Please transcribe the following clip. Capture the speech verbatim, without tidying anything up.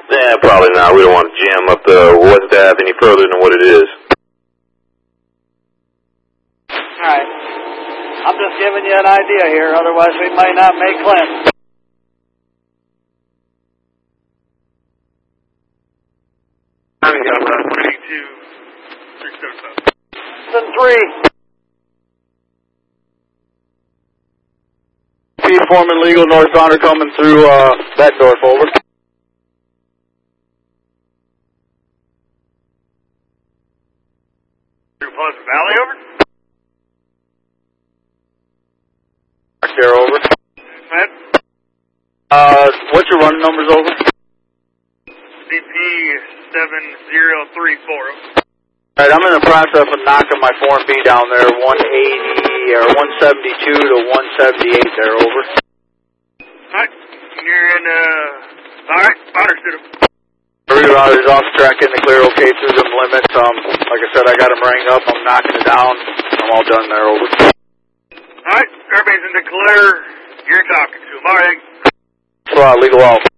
Yeah, probably not. We don't want to jam up the West Ave any further than what it is. Alright. I'm just giving you an idea here, otherwise we might not make Clint. I got about thirty-two, six seven seven. three. Chief Foreman Legal, North Sounder coming through uh, Bettendorf, over. Through Pleasant Valley, over. Back there, over. Matt? Uh, what's your running numbers, over? C P seven zero three four. Alright, I'm in the process of knocking my Form B down there, one eighty or one seventy-two to one seventy-eight there, over. Alright, you're in, uh, alright, understood. Reroute is off track in the clear, okay through them limits. Um, like I said, I got them rang up, I'm knocking it down, I'm all done there, over. Alright, everybody's in the clear, you're talking to them, alright. So, uh, legal out.